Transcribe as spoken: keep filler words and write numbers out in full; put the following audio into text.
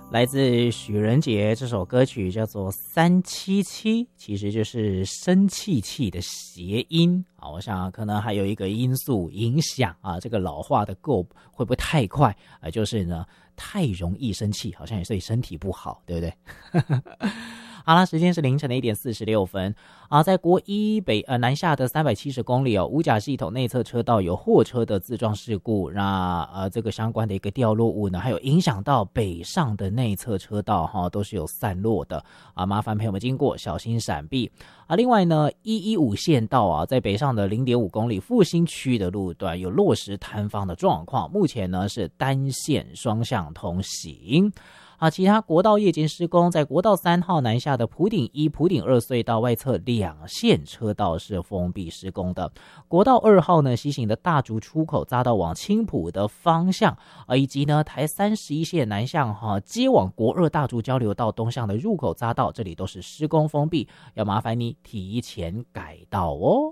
来自许仁杰这首歌曲叫做三七七，其实就是生气气的谐音啊。我想可能还有一个因素影响啊，这个老化的够会不会太快啊？就是呢太容易生气，好像也对身体不好，对不对？好了，时间是凌晨的一点四十六分啊，在国一北呃南下的三百七十公里哦，五甲系统内侧车道有货车的自撞事故，那呃这个相关的一个掉落物呢，还有影响到北上的内侧车道哈、哦，都是有散落的啊，麻烦朋友们经过小心闪避啊。另外呢，一一五线道啊，在北上的零点五公里复兴区的路段有落石坍方的状况，目前呢是单线双向通行。啊，其他国道夜间施工，在国道三号南下的埔顶一、埔顶二隧道外侧两线车道是封闭施工的。国道二号呢西行的大竹出口匝道往青埔的方向，啊，以及呢台三十一线南向哈、啊、接往国二大竹交流道东向的入口匝道，这里都是施工封闭，要麻烦你提前改道哦。